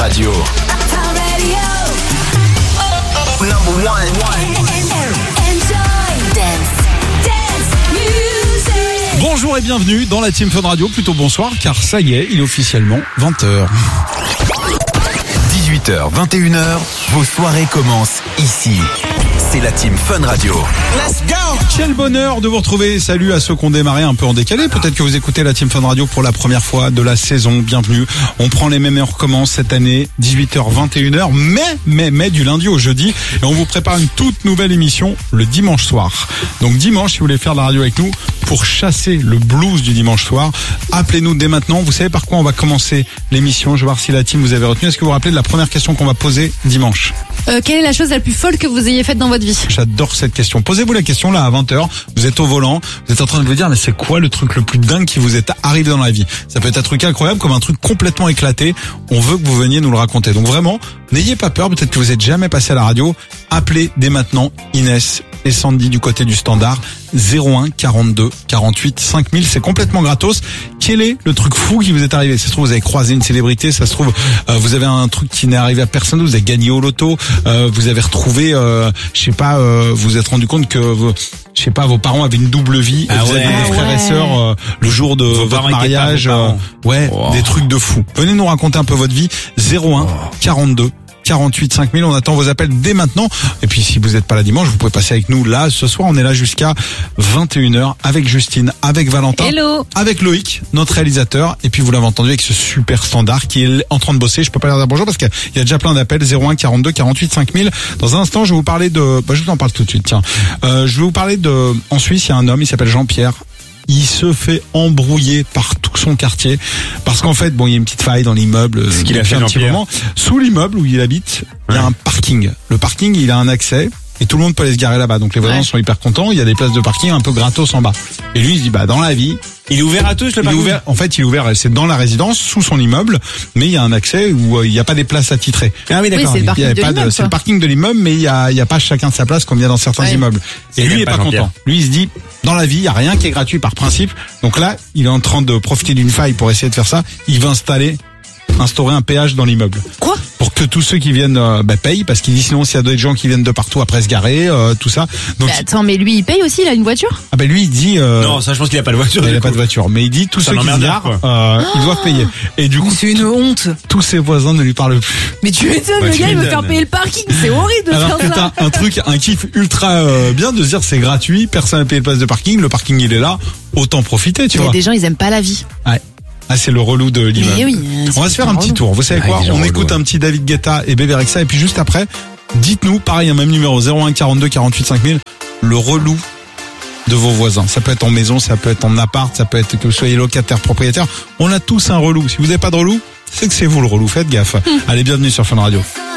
Radio. Number one. Bonjour et bienvenue dans la Team Fun Radio, plutôt bonsoir car ça y est, il est officiellement 20h. 18h, 21h, vos soirées commencent ici. C'est la Team Fun Radio. Let's go! Quel bonheur de vous retrouver. Salut à ceux qui ont démarré un peu en décalé. Peut-être que vous écoutez la Team Fun Radio pour la première fois de la saison. Bienvenue. On prend les mêmes heures, recommence cette année, 18h, 21h, mais du lundi au jeudi. Et on vous prépare une toute nouvelle émission le dimanche soir. Donc dimanche, si vous voulez faire de la radio avec nous, pour chasser le blues du dimanche soir, appelez-nous dès maintenant. Vous savez par quoi on va commencer l'émission? Je vais voir si la team vous avez retenu. Est-ce que vous vous rappelez de la première question qu'on va poser dimanche? Quelle est la chose la plus folle que vous ayez faite dans votre vie? J'adore cette question. Posez-vous la question là à 20h. Vous êtes au volant. Vous êtes en train de vous dire, mais c'est quoi le truc le plus dingue qui vous est arrivé dans la vie? Ça peut être un truc incroyable comme un truc complètement éclaté. On veut que vous veniez nous le raconter. Donc vraiment, n'ayez pas peur. Peut-être que vous êtes jamais passé à la radio. Appelez dès maintenant Inès et Sandy du côté du standard. 01 42 48 5000, c'est complètement gratos. Quel est le truc fou qui vous est arrivé? Ça se trouve vous avez croisé une célébrité, ça se trouve vous avez un truc qui n'est arrivé à personne, vous avez gagné au loto, vous avez retrouvé vous vous êtes rendu compte que vos parents avaient une double vie et vous aviez des frères et sœurs le jour de votre mariage, des trucs de fou. Venez nous raconter un peu votre vie. 01 42 48 5000, on attend vos appels dès maintenant. Et puis si vous n'êtes pas là dimanche, vous pouvez passer avec nous là ce soir. On est là jusqu'à 21h avec Justine, avec Valentin, Hello, avec Loïc, notre réalisateur. Et puis vous l'avez entendu avec ce super standard qui est en train de bosser. Je peux pas leur dire bonjour parce qu'il y a déjà plein d'appels. 01 42 48 5000. Dans un instant, je vais vous parler de... je vous en parle tout de suite, tiens. Je vais vous parler de... En Suisse, il y a un homme, il s'appelle Jean-Pierre. Il se fait embrouiller par tout son quartier parce qu'en fait, il y a une petite faille dans l'immeuble qu'il a fait un petit moment. Sous l'immeuble où il habite, il y a un parking. Le parking, il a un accès et tout le monde peut aller se garer là-bas. Donc les voisins sont hyper contents. Il y a des places de parking un peu gratos en bas. Et lui, il se dit, dans la vie, il est ouvert à tous le parking. Il est ouvert, c'est dans la résidence, sous son immeuble, mais il y a un accès où il n'y a pas des places attitrées. Ah oui, d'accord. Oui, c'est le parking de l'immeuble, mais il y a pas chacun sa place comme il y a dans certains immeubles. Et lui, il est pas content. Lui, il se dit, dans la vie, il y a rien qui est gratuit par principe. Donc là, il est en train de profiter d'une faille pour essayer de faire ça. Il va instaurer un péage dans l'immeuble. Quoi? Pour que tous ceux qui viennent payent, parce qu'il dit sinon s'il y a d'autres gens qui viennent de partout après se garer, tout ça. Donc attends, mais lui il paye aussi, il a une voiture? Lui il dit non, ça je pense qu'il a pas de voiture. Il a pas de voiture, mais il dit tous ceux qui se garent, ils doivent payer. Et du coup, c'est une honte. Tous ses voisins ne lui parlent plus. Mais tu m'étonnes, le gars il veut faire payer le parking, c'est horrible de faire ça. Un kiff ultra bien de se dire c'est gratuit, personne n'a payé le place de parking, le parking il est là, autant profiter, tu vois. Il y a des gens ils aiment pas la vie. Ouais. Ah, c'est le relou de l'immeuble. Oui, on va se faire un petit tour. Vous savez quoi? On écoute un petit David Guetta et Bébé Rexha. Et puis juste après, dites-nous, pareil, un même numéro, 01 42 48 5000, le relou de vos voisins. Ça peut être en maison, ça peut être en appart, ça peut être que vous soyez locataire, propriétaire. On a tous un relou. Si vous n'avez pas de relou, c'est que c'est vous le relou. Faites gaffe. Allez, bienvenue sur Fun Radio.